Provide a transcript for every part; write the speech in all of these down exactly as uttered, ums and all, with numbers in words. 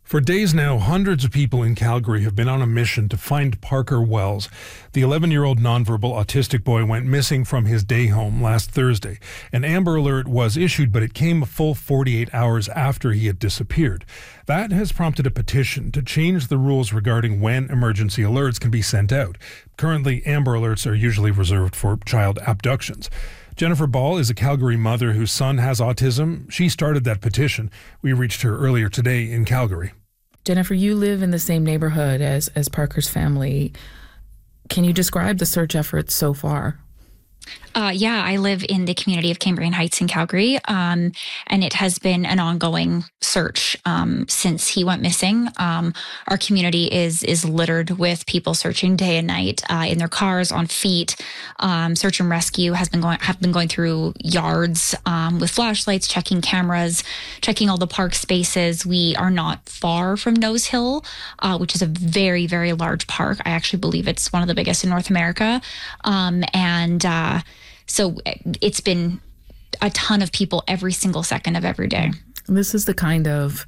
For days now, hundreds of people in Calgary have been on a mission to find Parker Wells. The eleven-year-old nonverbal autistic boy went missing from his day home last Thursday. An Amber Alert was issued, but it came a full forty-eight hours after he had disappeared. That has prompted a petition to change the rules regarding when emergency alerts can be sent out. Currently, Amber Alerts are usually reserved for child abductions. Jennifer Ball is a Calgary mother whose son has autism. She started that petition. We reached her earlier today in Calgary. Jennifer, you live in the same neighborhood as, as Parker's family. Can you describe the search efforts so far? Uh, yeah, I live in the community of Cambrian Heights in Calgary, um, and it has been an ongoing search um, since he went missing. Um, our community is is littered with people searching day and night uh, in their cars, on feet. Um, search and rescue has been going have been going through yards um, with flashlights, checking cameras, checking all the park spaces. We are not far from Nose Hill, uh, which is a very very large park. I actually believe it's one of the biggest in North America, um, and. Uh, So it's been a ton of people every single second of every day. This is the kind of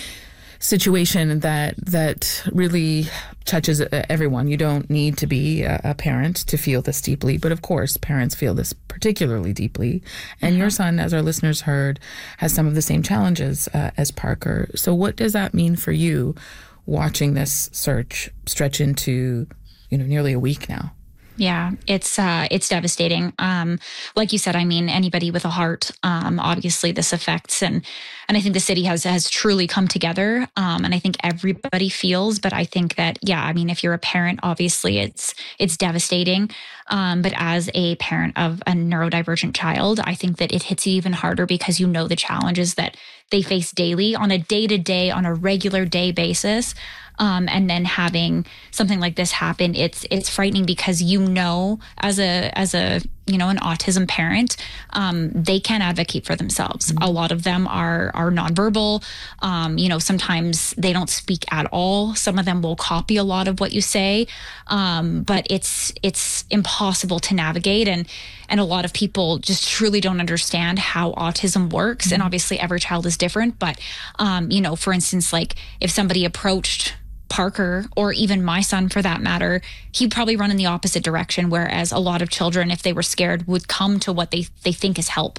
situation that that really touches everyone. You don't need to be a, a parent to feel this deeply, but of course, parents feel this particularly deeply. And mm-hmm. your son, as our listeners heard, has some of the same challenges uh, as Parker. So what does that mean for you watching this search stretch into, you know, nearly a week now? Yeah, it's uh, it's devastating. Um, like you said, I mean, anybody with a heart, um, obviously this affects, and and I think the city has has truly come together, um, and I think everybody feels. But I think that, yeah, I mean, if you're a parent, obviously it's it's devastating. Um, but as a parent of a neurodivergent child, I think that it hits you even harder because you know the challenges that they face daily on a day-to-day, on a regular day basis. Um, and then having something like this happen, it's it's frightening because you know, as a as a you know an autism parent, um, they can't advocate for themselves. Mm-hmm. A lot of them are are nonverbal. Um, you know, sometimes they don't speak at all. Some of them will copy a lot of what you say, um, but it's it's impossible to navigate, and and a lot of people just truly don't understand how autism works. Mm-hmm. And obviously, every child is different. But um, you know, for instance, like if somebody approached Parker, or even my son for that matter, he'd probably run in the opposite direction, whereas a lot of children, if they were scared, would come to what they, they think is help.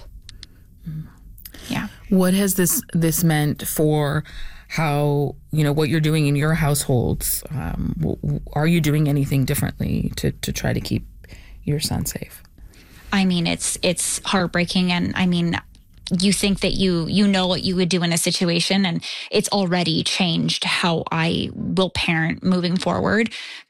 Yeah. What has this this meant for how, you know, what you're doing in your households? Um, are you doing anything differently to, to try to keep your son safe? I mean, it's it's heartbreaking, and I mean, you think that you you know what you would do in a situation, and it's already changed how I will parent moving forward.